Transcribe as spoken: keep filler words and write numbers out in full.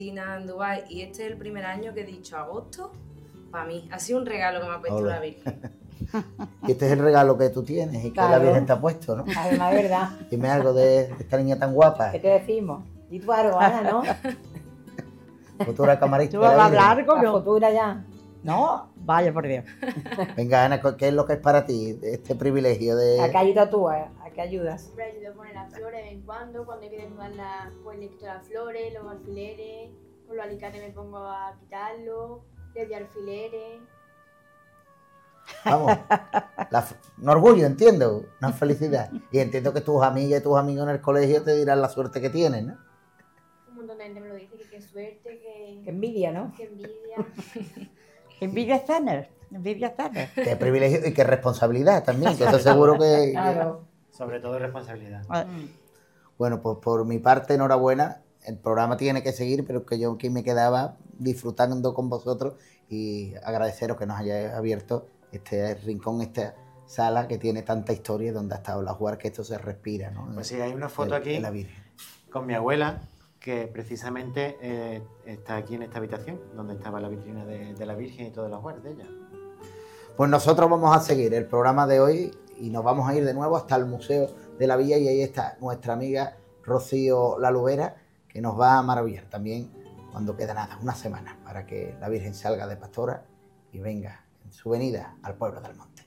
en Dubái y este es el primer año que he dicho agosto, para mí. Ha sido un regalo que me ha puesto Hola. la Virgen. Y este es el regalo que tú tienes y que Claro. la Virgen te ha puesto, ¿no? Además, es verdad. Dime algo de esta niña tan guapa, ¿Qué te decimos? Y tú algo, Ana, ¿no? futura camarista. ¿Tú de vas la a Virgen. hablar con La no? futura ya. No, vaya por Dios. Venga, Ana, ¿qué es lo que es para ti este privilegio ¿A qué de...? ayudas tú? ¿A a qué ayudas? Siempre ayudo a poner las flores de vez en cuando, cuando hay que desnudar las, pues le quito las flores, los alfileres, con los alicates me pongo a quitarlos, desde alfileres. Vamos, la- un orgullo, entiendo, una felicidad. Y entiendo que tus amigas y tus amigos en el colegio te dirán la suerte que tienes, ¿no? Un montón de gente me lo dice, que qué suerte, que, Qué envidia, ¿no? que envidia. Envidia escena, envidia escena. Qué privilegio y qué responsabilidad también, que eso seguro que... Claro. Sobre todo responsabilidad. Ah, Bueno, pues por mi parte, enhorabuena. El programa tiene que seguir, pero que yo aquí me quedaba disfrutando con vosotros y agradeceros que nos hayáis abierto este rincón, esta sala que tiene tanta historia donde ha estado la jugar, que esto se respira, ¿no? Pues sí, hay una foto De- aquí de la Virgen. con mi abuela, que precisamente eh, está aquí en esta habitación, donde estaba la vitrina de, de la Virgen y todas las jugares de ella. Pues nosotros vamos a seguir el programa de hoy y nos vamos a ir de nuevo hasta el Museo de la Villa y ahí está nuestra amiga Rocío La Lubera, que nos va a maravillar también cuando queda nada, una semana, para que la Virgen salga de pastora y venga en su venida al pueblo del monte.